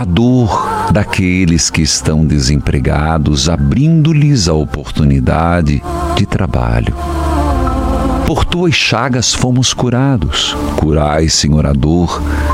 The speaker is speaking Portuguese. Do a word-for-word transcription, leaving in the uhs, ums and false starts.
a dor daqueles que estão desempregados, abrindo-lhes a oportunidade de trabalho. Por tuas chagas fomos curados. Curai, Senhor, a dor